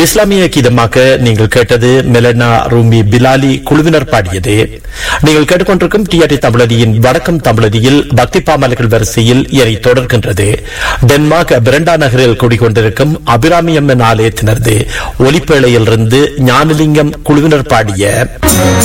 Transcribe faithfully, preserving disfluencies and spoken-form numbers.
இஸ்லாமிய கீதமாக நீங்கள் கேட்டது மெலனா ரூமி பிலாலி குழுவினர் பாடியது. நீங்கள் கேட்டுக்கொண்டிருக்கும் டிஆர்டி தமிழதியின் வடக்கம் தமிழதியில் பக்தி பாமலர்கள் வரிசையில் இறை தொடர்கின்றது. டென்மார்க் பிரண்டா நகரில் குடிக்கொண்டிருக்கும் அபிராமி அம்மன் ஆலயத்தினரது ஒலிப்பேழையிலிருந்து ஞானலிங்கம் குழுவினர் பாடிய